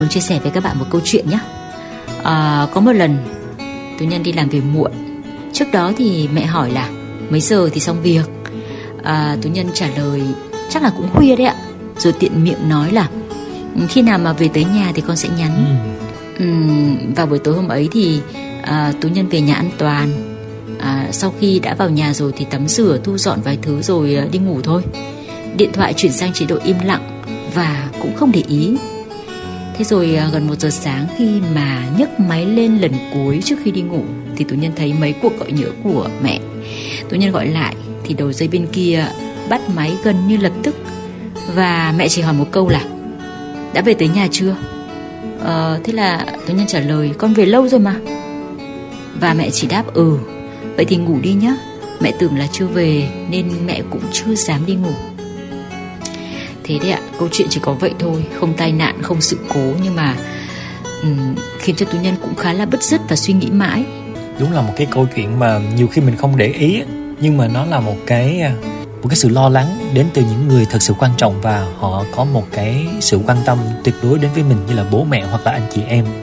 Muốn chia sẻ với các bạn một câu chuyện nhé. Có một lần Tú Nhân đi làm về muộn. Trước đó thì mẹ hỏi là mấy giờ thì xong việc. Tú Nhân trả lời chắc là cũng khuya đấy ạ. Rồi tiện miệng nói là khi nào mà về tới nhà thì con sẽ nhắn. Vào buổi tối hôm ấy thì Tú Nhân về nhà an toàn. Sau khi đã vào nhà rồi thì tắm rửa, thu dọn vài thứ rồi đi ngủ thôi. Điện thoại chuyển sang chế độ im lặng và cũng không để ý. Thế rồi gần 1 giờ sáng khi mà nhấc máy lên lần cuối trước khi đi ngủ thì Tú Nhân thấy mấy cuộc gọi nhỡ của mẹ. Tú Nhân gọi lại thì đầu dây bên kia bắt máy gần như lập tức. Và mẹ chỉ hỏi một câu là đã về tới nhà chưa? Thế là Tú Nhân trả lời con về lâu rồi mà. Và mẹ chỉ đáp vậy thì ngủ đi nhá. Mẹ tưởng là chưa về nên mẹ cũng chưa dám đi ngủ. Thế đấy ạ, câu chuyện chỉ có vậy thôi. Không tai nạn, không sự cố, nhưng mà khiến cho Tú Nhân cũng khá là bứt rứt và suy nghĩ mãi. Đúng là một cái câu chuyện mà nhiều khi mình không để ý, nhưng mà nó là một cái sự lo lắng đến từ những người thật sự quan trọng, và họ có một cái sự quan tâm tuyệt đối đến với mình, như là bố mẹ hoặc là anh chị em.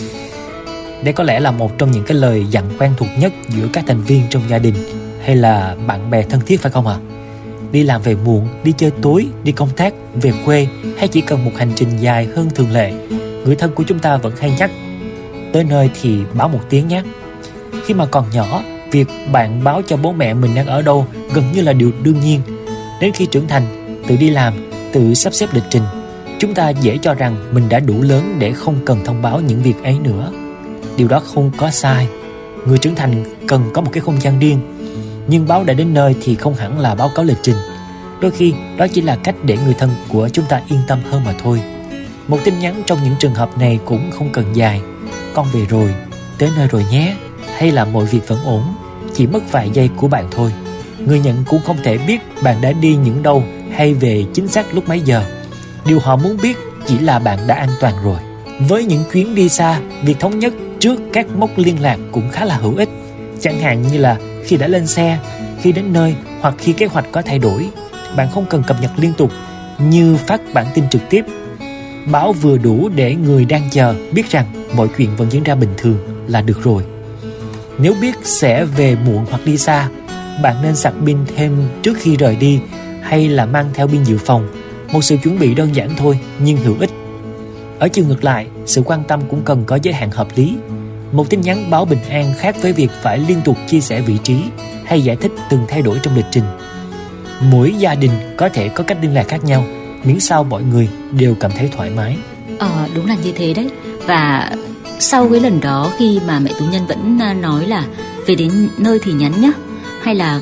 Đây có lẽ là một trong những cái lời dặn quen thuộc nhất giữa các thành viên trong gia đình hay là bạn bè thân thiết, phải không ạ? Đi làm về muộn, đi chơi tối, đi công tác, về quê, hay chỉ cần một hành trình dài hơn thường lệ, người thân của chúng ta vẫn hay nhắc tới nơi thì báo một tiếng nhé. Khi mà còn nhỏ, việc bạn báo cho bố mẹ mình đang ở đâu gần như là điều đương nhiên. Đến khi trưởng thành, tự đi làm, tự sắp xếp lịch trình, chúng ta dễ cho rằng mình đã đủ lớn để không cần thông báo những việc ấy nữa. Điều đó không có sai. Người trưởng thành cần có một cái không gian riêng. Nhưng báo đã đến nơi thì không hẳn là báo cáo lịch trình. Đôi khi đó chỉ là cách để người thân của chúng ta yên tâm hơn mà thôi. Một tin nhắn trong những trường hợp này cũng không cần dài. Con về rồi, tới nơi rồi nhé, hay là mọi việc vẫn ổn. Chỉ mất vài giây của bạn thôi. Người nhận cũng không thể biết bạn đã đi những đâu hay về chính xác lúc mấy giờ. Điều họ muốn biết chỉ là bạn đã an toàn rồi. Với những chuyến đi xa, việc thống nhất trước các mốc liên lạc cũng khá là hữu ích. Chẳng hạn như là khi đã lên xe, khi đến nơi, hoặc khi kế hoạch có thay đổi. Bạn không cần cập nhật liên tục như phát bản tin trực tiếp. Báo vừa đủ để người đang chờ biết rằng mọi chuyện vẫn diễn ra bình thường là được rồi. Nếu biết sẽ về muộn hoặc đi xa, bạn nên sạc pin thêm trước khi rời đi, hay là mang theo pin dự phòng. Một sự chuẩn bị đơn giản thôi nhưng hữu ích. Ở chiều ngược lại, sự quan tâm cũng cần có giới hạn hợp lý. Một tin nhắn báo bình an khác với việc phải liên tục chia sẻ vị trí hay giải thích từng thay đổi trong lịch trình. Mỗi gia đình có thể có cách liên lạc khác nhau, miễn sao mọi người đều cảm thấy thoải mái. Đúng là như thế đấy. Và sau cái lần đó, khi mà mẹ Tú Nhân vẫn nói là về đến nơi thì nhắn nhá, hay là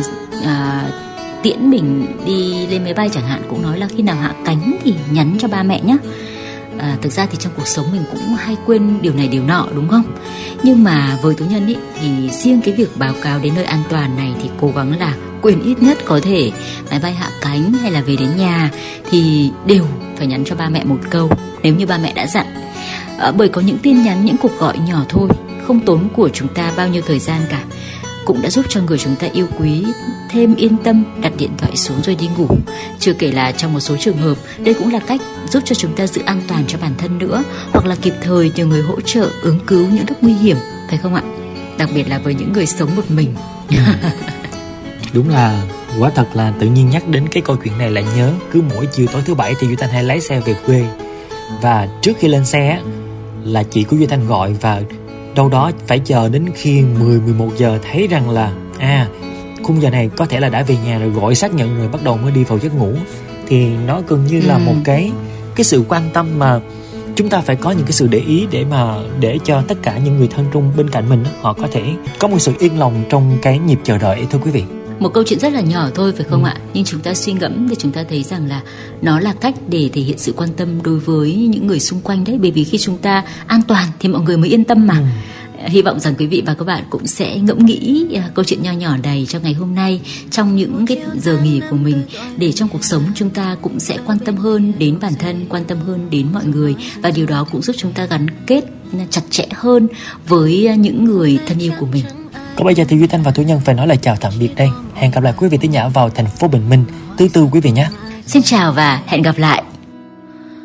tiễn mình đi lên máy bay chẳng hạn, cũng nói là khi nào hạ cánh thì nhắn cho ba mẹ nhá. Thực ra thì trong cuộc sống mình cũng hay quên điều này điều nọ, đúng không? Nhưng mà với Tú Nhân ý, thì riêng cái việc báo cáo đến nơi an toàn này thì cố gắng là quên ít nhất có thể. Máy bay hạ cánh hay là về đến nhà thì đều phải nhắn cho ba mẹ một câu, nếu như ba mẹ đã dặn. Bởi có những tin nhắn, những cuộc gọi nhỏ thôi, không tốn của chúng ta bao nhiêu thời gian cả, cũng đã giúp cho người chúng ta yêu quý thêm yên tâm đặt điện thoại xuống rồi đi ngủ. Chưa kể là trong một số trường hợp, đây cũng là cách giúp cho chúng ta giữ an toàn cho bản thân nữa, hoặc là kịp thời nhờ người hỗ trợ ứng cứu những lúc nguy hiểm, phải không ạ? Đặc biệt là với những người sống một mình. Đúng là quả thật là tự nhiên nhắc đến cái câu chuyện này lại nhớ. Cứ mỗi chiều tối thứ Bảy thì Duy Thanh hay lái xe về quê, và trước khi lên xe là chị của Duy Thanh gọi, và đâu đó phải chờ đến khi 10-11 giờ thấy rằng là khung giờ này có thể là đã về nhà rồi, gọi xác nhận rồi bắt đầu mới đi vào giấc ngủ. Thì nó gần như là một cái sự quan tâm mà chúng ta phải có những cái sự để ý để cho tất cả những người thân trong bên cạnh mình họ có thể có một sự yên lòng trong cái nhịp chờ đợi, thưa quý vị. Một câu chuyện rất là nhỏ thôi, phải không ạ? Nhưng chúng ta suy ngẫm thì chúng ta thấy rằng là nó là cách để thể hiện sự quan tâm đối với những người xung quanh đấy. Bởi vì khi chúng ta an toàn thì mọi người mới yên tâm mà. Hy vọng rằng quý vị và các bạn cũng sẽ ngẫm nghĩ câu chuyện nho nhỏ này trong ngày hôm nay, trong những cái giờ nghỉ của mình, để trong cuộc sống chúng ta cũng sẽ quan tâm hơn đến bản thân, quan tâm hơn đến mọi người, và điều đó cũng giúp chúng ta gắn kết chặt chẽ hơn với những người thân yêu của mình. Còn bây giờ thì Duy Thanh và Tú Nhân phải nói lời chào tạm biệt đây. Hẹn gặp lại quý vị thính giả vào thành phố Bình Minh thứ Tư quý vị nhé. Xin chào và hẹn gặp lại.